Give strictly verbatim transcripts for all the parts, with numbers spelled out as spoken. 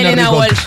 Elena Walsh.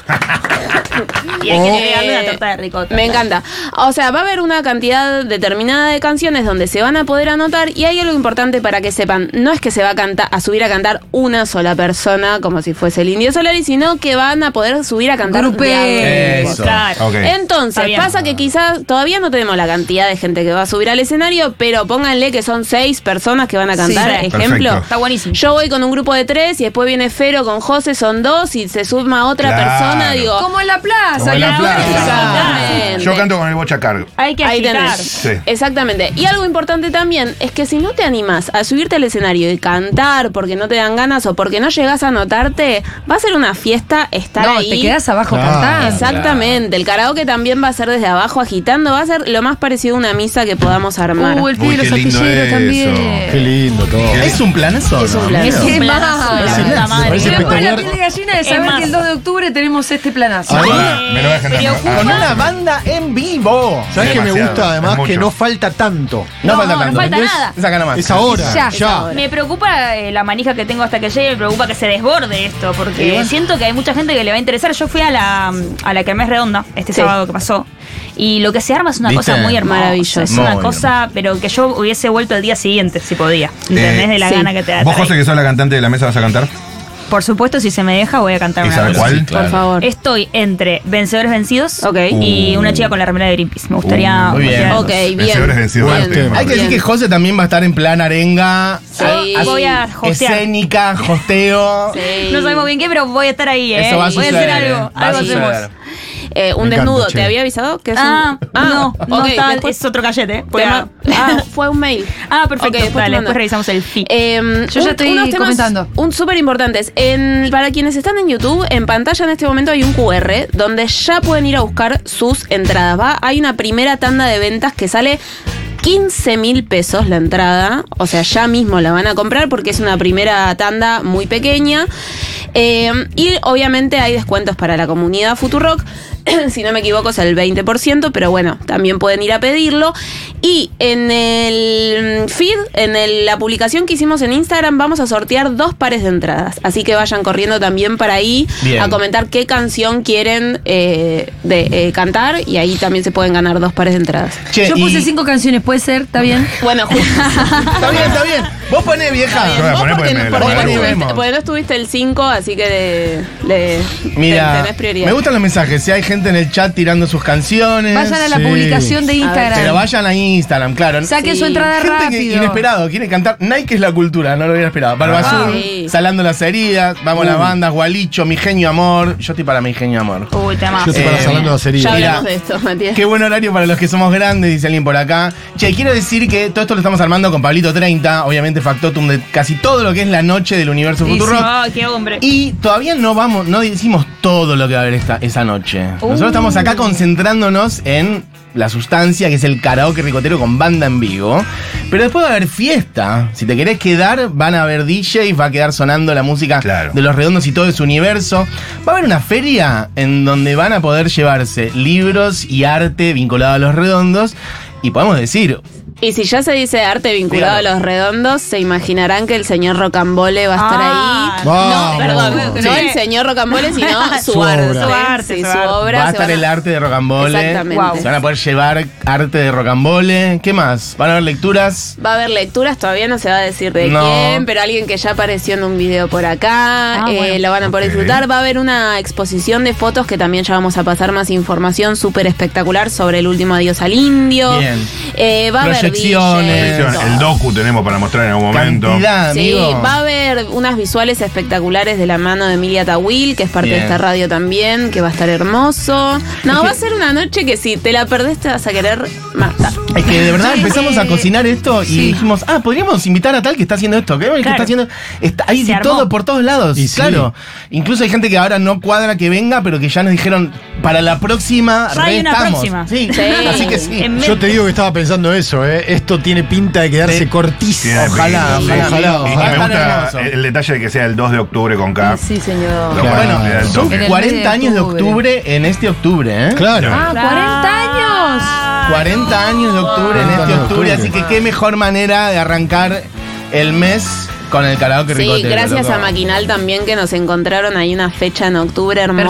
Y hay que agregarle una torta de ricota. Me encanta. O sea, va a haber una cantidad determinada de canciones donde se van a poder anotar y hay algo importante para que sepan. No es que se va a cantar, a subir a cantar una sola persona como si fuese el Indio Solari, sino que van a poder subir a cantar Grupé. Eso. Claro. Okay. Entonces, pasa que quizás todavía no tenemos la cantidad de gente que va a subir al escenario, pero pónganle que son seis personas que van a cantar, Sí. ejemplo. Perfecto. Está buenísimo. Yo voy con un grupo de tres y después viene Fero con José, son dos y se suma otra Claro. persona, digo. Como en la plaza. Como en la que plaza. ahora- Exactamente. Yo canto con el bocha cargo. Hay que Ahí agitar. tenés. Sí. Exactamente. Y algo importante también es que si no te animás a subirte al escenario y cantar porque no te dan ganas o porque no llegás a anotarte, va a ser una fiesta estar No, ahí. te quedás abajo Claro. cantando. Exactamente. El karaoke también va a ser desde abajo agitando. Va a ser lo más parecido a una misa que podamos armar. Uh, el Uy, pibe de los qué lindo artilleros eso. también. Qué lindo todo. Es un planazo, Es un ¿no? plan. Es un Qué planazo, mal. la Sí, puta me madre. parece Me pone la espectacular. piel de gallina de Es saber más. que el dos de octubre tenemos este planazo. Además, Me lo voy a agendar, ¿no? Preocupa. Ah, Con no. una banda en vivo. ¿Sabes qué me Demasiado, gusta además? es Que mucho. no falta tanto. No, No, falta no tanto. falta ¿Entendés? nada. Es acá nomás. Es ahora, Ya. ya. Es ahora. Me preocupa eh, la manija que tengo hasta que llegue, me preocupa que se desborde esto, porque Y bueno. siento que hay mucha gente que le va a interesar. Yo fui a la, a la Kermés Redonda este Sí. sábado que pasó, y lo que se arma es una ¿Viste? cosa muy hermosa. Maravilloso. Es Muy una cosa, pero que yo hubiese vuelto el día siguiente, si podía. ¿Entendés? Eh, de la sí. gana que te da. ¿Vos, estar José, ahí. que sos la cantante de la mesa, vas a cantar? Por supuesto, si se me deja, voy a cantar ¿Y una sabes canción. cuál? Sí, claro. Por favor. Estoy entre Vencedores Vencidos Ok. y una chica con la remera de Greenpeace. Me gustaría. Uh, muy bien. me gustaría- Ok, bien. Vencedores vencidos. Bien. Buen tema. Hay que decir que José también va a estar en plan arenga, Sí. a- Voy a hostear. escénica, hosteo. Sí. No sabemos bien qué, pero voy a estar ahí, ¿eh? Eso va a voy a suceder. hacer algo. Va a Algo hacemos. suceder. Eh, un Me encanta, desnudo, che. ¿te había avisado? Que es Ah, un... no, no ok, está, después es otro cachete. ¿eh? te Voy a- ma- ah, fue un mail. Ah, perfecto. Ok, después te Dale, mando. después revisamos el feed. Eh, Yo ya estoy unos temas comentando. Un súper importantes. En, para quienes están en YouTube, en pantalla en este momento hay un Q R donde ya pueden ir a buscar sus entradas. ¿Va? Hay una primera tanda de ventas que sale quince mil pesos la entrada. O sea, ya mismo la van a comprar porque es una primera tanda muy pequeña. Eh, y obviamente hay descuentos para la comunidad Futurock. Si no me equivoco es el veinte por ciento, pero bueno, también pueden ir a pedirlo. Y en el feed, en el- la publicación que hicimos en Instagram, vamos a sortear dos pares de entradas. Así que vayan corriendo también para ahí Bien. a comentar qué canción quieren eh, de, eh, cantar y ahí también se pueden ganar dos pares de entradas. Che, Yo y- puse cinco canciones, ¿puede ser? ¿Está bien? Bueno, justo. Está bien, está bien. Vos ponés, vieja. Yo voy a Vos poner porque, porque me porque la no Ahí estuviste, vemos. porque no estuviste el cinco, así que le, le- Mira, tenés prioridad. me gustan los mensajes. Si hay gente en el chat tirando sus canciones. Vayan a la Sí. publicación de Instagram. Pero vayan a Instagram, claro. Saquen Sí. su entrada Gente que rápido. inesperado, quiere cantar. Nike es la cultura, no lo hubiera esperado. Barba Ah. Azul, Sí. Salando las heridas, vamos a las bandas, Gualicho, Mi Genio Amor. Yo estoy para Mi Genio Amor. Uy, tema. Yo estoy para Eh, salando las Ya heridas. Mira. hablamos de esto, Matías. Qué buen horario para los que somos grandes, dice alguien por acá. Che, quiero decir que todo esto lo estamos armando con Pablito treinta, obviamente factotum de casi todo lo que es la noche del universo Sí, Futurock. Ay, qué hombre. Y todavía no vamos, no decimos todo lo que va a haber esta, esa noche. Nosotros estamos acá concentrándonos en la sustancia, que es el karaoke ricotero con banda en vivo. Pero después va a haber fiesta. Si te querés quedar, van a haber D Js, va a quedar sonando la música Claro. de Los Redondos y todo ese universo. Va a haber una feria en donde van a poder llevarse libros y arte vinculado a Los Redondos. Y podemos decir, Y si ya se dice arte vinculado Dígalo. a los redondos, se imaginarán que el señor Rocambole va a estar Ah, ahí. Vamos. No, perdón, Sí. no el señor Rocambole, sino su, Su arte. obra. Su arte, Sí, su su arte. obra. va a se estar van el arte de Rocambole. Exactamente. Se van a poder llevar arte de Rocambole. ¿Qué más? ¿Van a haber lecturas? Va a haber lecturas, todavía no se va a decir de No. quién, pero alguien que ya apareció en un video por acá, Ah, eh, bueno. lo van a poder Ok. disfrutar. Va a haber una exposición de fotos que también ya vamos a pasar más información súper espectacular sobre el último adiós al indio. Bien. Eh, va a haber Proyecciones. D Js, El todo. docu tenemos para mostrar en algún momento. Cantidad, Sí, amigo. va a haber unas visuales espectaculares de la mano de Emilia Tawil, que es parte Bien. de esta radio también, que va a estar hermoso. No, va a ser una noche que si te la perdés te vas a querer matar. Es que de verdad Sí, empezamos sí. a cocinar esto y Sí. dijimos, ah, podríamos invitar a tal que está haciendo esto, que, que Claro. está haciendo. Está, hay Se de armó. todo por todos lados. Y sí. Claro. Incluso hay gente que ahora no cuadra que venga, pero que ya nos dijeron, para la próxima, Ya hay re una estamos. próxima. Sí. Sí. Así que sí. En Yo te digo que estaba pensando eso, ¿eh? Esto tiene pinta de quedarse Sí. cortísimo. Tiene Ojalá, pinta, ojalá, ojalá, amigo. Y Va a me estar gusta hermoso. el detalle de que sea el dos de octubre con K. Sí, señor. Lo Claro. cual Bueno, le da el son toque. En el cuarenta mes de años de octubre. octubre en este octubre, ¿eh? Claro. Ah, cuarenta años. cuarenta años de octubre en cuarenta este años de octubre, octubre. así que qué mejor manera de arrancar el mes con el karaoke Sí, ricotero. gracias loco. a Maquinal también que nos encontraron ahí una fecha en octubre hermosa.